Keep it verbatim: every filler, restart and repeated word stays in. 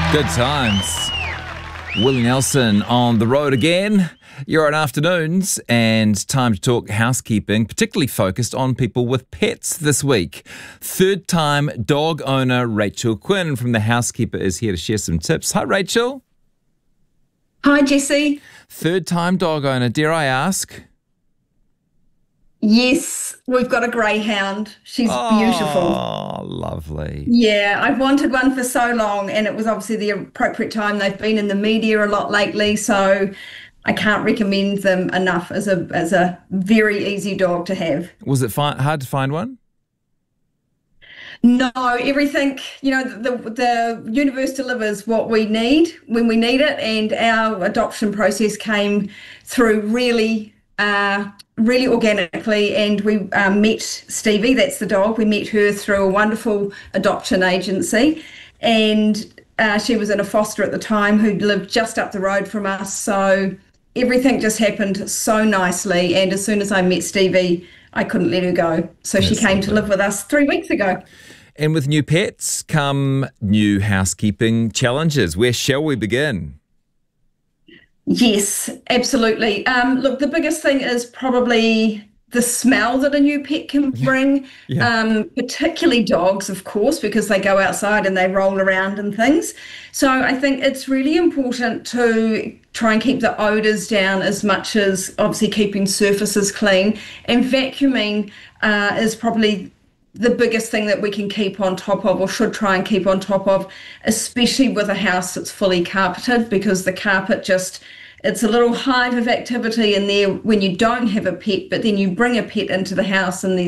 Good times. Willie Nelson on the road again. You're on Afternoons and time to talk housekeeping, particularly focused on people with pets this week. Third-time dog owner Rachel Quinn from The Housekeeper is here to share some tips. Hi, Rachel. Hi, Jesse. Third-time dog owner, dare I ask? Yes, we've got a greyhound. She's beautiful. Oh, lovely. Yeah, I've wanted one for so long, and it was obviously the appropriate time. They've been in the media a lot lately, so I can't recommend them enough as a as a very easy dog to have. Was it fi- hard to find one? No, everything, you know, the the universe delivers what we need when we need it, and our adoption process came through really uh, really organically, and we um, met Stevie, that's the dog. We met her through a wonderful adoption agency, and uh, she was in a foster at the time who lived just up the road from us, so everything just happened so nicely, and as soon as I met Stevie, I couldn't let her go. So That's she came to lovely. live with us three weeks ago. And with new pets come new housekeeping challenges. Where shall we begin? Yes, absolutely. Um, look, the biggest thing is probably the smell that a new pet can bring, Yeah. um, particularly dogs, of course, because they go outside and they roll around and things. So I think it's really important to try and keep the odours down as much as obviously keeping surfaces clean. And vacuuming uh, is probably the biggest thing that we can keep on top of, or should try and keep on top of, especially with a house that's fully carpeted, because the carpet just, it's a little hive of activity in there when you don't have a pet, but then you bring a pet into the house and there's